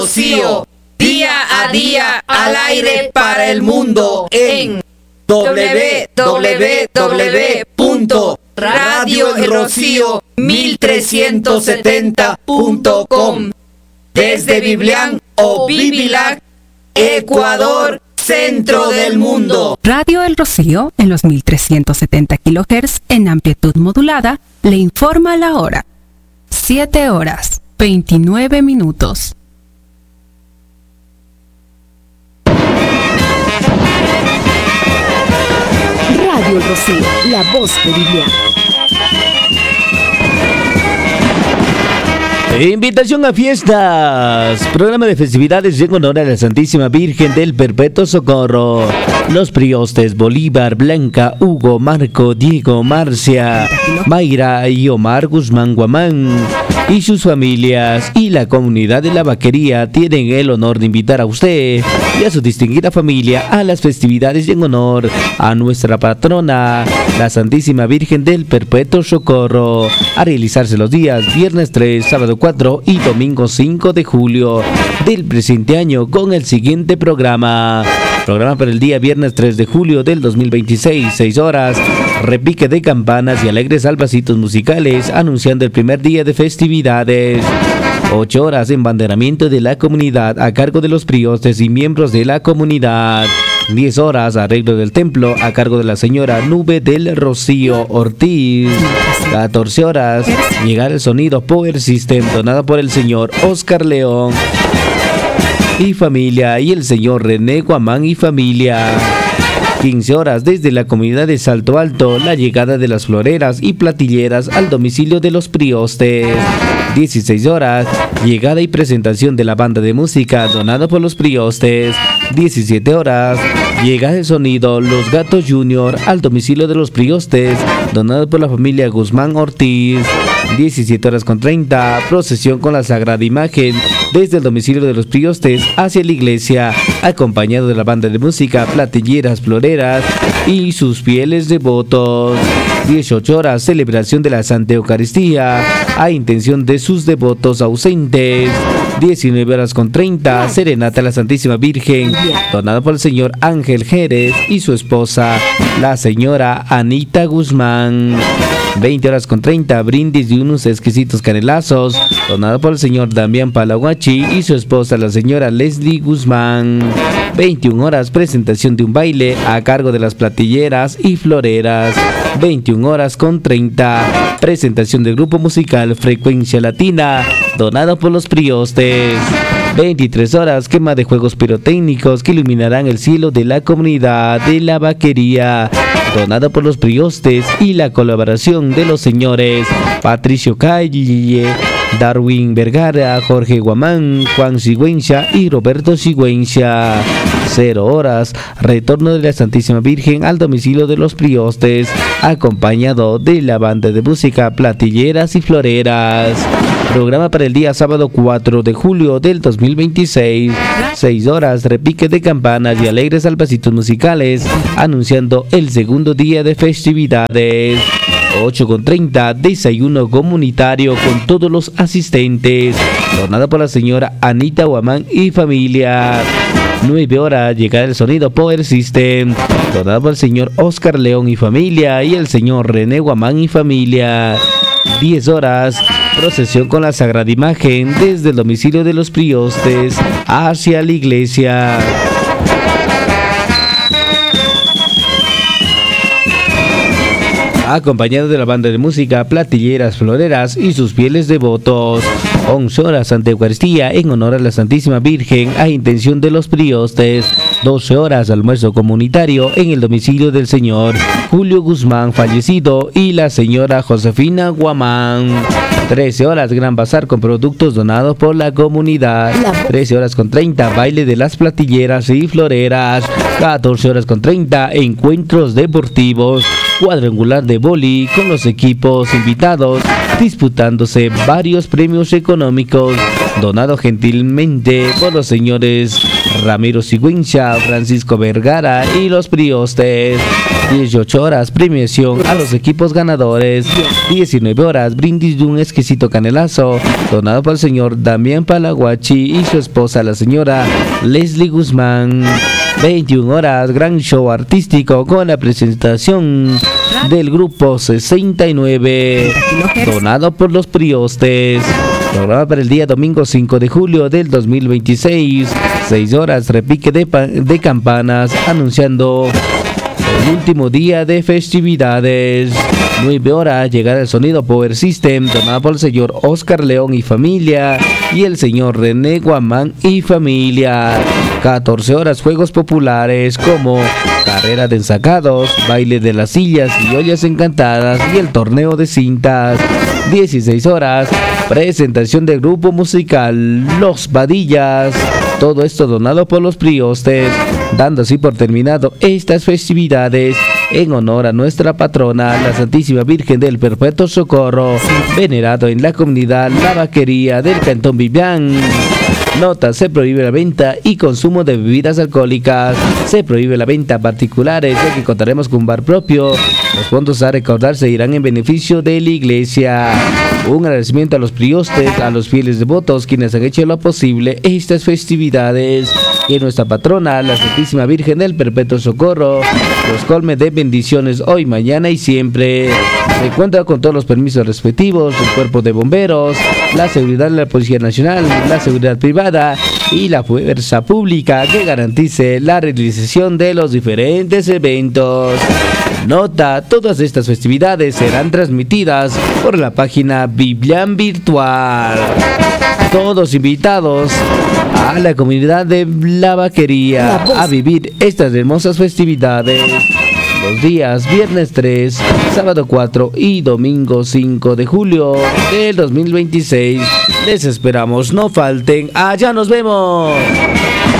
Rocío, día a día al aire para el mundo en www.radioelrocío1370.com desde Biblián o Bibilac, Ecuador, centro del mundo. Radio El Rocío, en los 1370 kHz en amplitud modulada, le informa la hora. 7:29. Radio El Rocío, la voz de Biblián. Invitación a fiestas. Programa de festividades en honor a la Santísima Virgen del Perpetuo Socorro. Los priostes Bolívar, Blanca, Hugo, Marco, Diego, Marcia, Mayra y Omar Guzmán Guamán y sus familias y la comunidad de la Vaquería tienen el honor de invitar a usted y a su distinguida familia a las festividades en honor a nuestra patrona, la Santísima Virgen del Perpetuo Socorro, a realizarse los días viernes 3, sábado 4 y domingo 5 de julio del presente año con el siguiente programa. Programa para el día viernes 3 de julio del 2026, 6 horas, repique de campanas y alegres albacitos musicales anunciando el primer día de festividades. 8 horas, embanderamiento de la comunidad a cargo de los priostes y miembros de la comunidad. 10 horas, arreglo del templo a cargo de la señora Nube del Rocío Ortiz. 14 horas, llegar el sonido Power System donado por el señor Oscar León y familia y el señor René Guamán y familia. 15 horas, desde la comunidad de Salto Alto, la llegada de las floreras y platilleras al domicilio de los priostes. 16 horas, llegada y presentación de la banda de música donada por los priostes. 17 horas, llegada el sonido Los Gatos Junior al domicilio de los priostes donado por la familia Guzmán Ortiz. 17:30, procesión con la Sagrada Imagen desde el domicilio de los priostes hacia la iglesia, acompañado de la banda de música, platilleras, floreras y sus fieles devotos. 18 horas, celebración de la Santa Eucaristía a intención de sus devotos ausentes. 19:30, serenata a la Santísima Virgen, donada por el señor Ángel Jerez y su esposa, la señora Anita Guzmán. 20:30, brindis de unos exquisitos canelazos, donado por el señor Damián Palaguachi y su esposa, la señora Leslie Guzmán. 21 horas, presentación de un baile a cargo de las platilleras y floreras. 21:30, presentación del grupo musical Frecuencia Latina, donado por los priostes. 23 horas, quema de juegos pirotécnicos que iluminarán el cielo de la comunidad de la Vaquería, donado por los priostes y la colaboración de los señores Patricio Calle, Darwin Vergara, Jorge Guamán, Juan Sigüenza y Roberto Sigüenza. 0 horas, retorno de la Santísima Virgen al domicilio de los priostes, acompañado de la banda de música, platilleras y floreras. Programa para el día sábado 4 de julio del 2026, 6 horas, repique de campanas y alegres albacitos musicales, anunciando el segundo día de festividades. 8:30, desayuno comunitario con todos los asistentes, donado por la señora Anita Guamán y familia. 9 horas, llegada el sonido Power System, donado por el señor Oscar León y familia y el señor René Guamán y familia. 10 horas, procesión con la Sagrada Imagen desde el domicilio de los priostes hacia la iglesia. Acompañado de la banda de música, platilleras, floreras y sus fieles devotos. 11 horas, Santa Eucaristía en honor a la Santísima Virgen a intención de los priostes. 12 horas, almuerzo comunitario en el domicilio del señor Julio Guzmán fallecido y la señora Josefina Guamán. 13 horas, gran bazar con productos donados por la comunidad. 13:30, baile de las platilleras y floreras. 14:30, encuentros deportivos, cuadrangular de vóley con los equipos invitados disputándose varios premios económicos donados gentilmente por los señores Ramiro Sigüenza, Francisco Vergara y los priostes. 18 horas, premiación a los equipos ganadores. 19 horas, brindis de un exquisito canelazo donado por el señor Damián Palaguachi y su esposa, la señora Leslie Guzmán. 21 horas, gran show artístico con la presentación del grupo 69, donado por los priostes. Programa para el día domingo 5 de julio del 2026. 6 horas, repique de campanas anunciando el último día de festividades. 9 horas, llegada el sonido Power System, donado por el señor Oscar León y familia y el señor René Guamán y familia. 14 horas, juegos populares como carrera de ensacados, baile de las sillas y ollas encantadas y el torneo de cintas. 16 horas, presentación del grupo musical Los Vadillas. Todo esto donado por los priostes, dando así por terminado estas festividades en honor a nuestra patrona, la Santísima Virgen del Perpetuo Socorro, venerado en la comunidad La Vaquería del Cantón Vivian. Nota: se prohíbe la venta y consumo de bebidas alcohólicas. Se prohíbe la venta a particulares, ya que contaremos con un bar propio. Los fondos a recaudar se irán en beneficio de la iglesia. Un agradecimiento a los priostes, a los fieles devotos, quienes han hecho lo posible estas festividades. Que nuestra patrona, la Santísima Virgen del Perpetuo Socorro, los colme de bendiciones hoy, mañana y siempre. Se cuenta con todos los permisos respectivos del Cuerpo de Bomberos, la seguridad de la Policía Nacional, la seguridad privada y la fuerza pública que garantice la realización de los diferentes eventos. Nota: todas estas festividades serán transmitidas por la página Biblian Virtual. Todos invitados a la comunidad de La Vaquería a vivir estas hermosas festividades los días viernes 3, sábado 4 y domingo 5 de julio del 2026. Les esperamos, no falten. Allá nos vemos.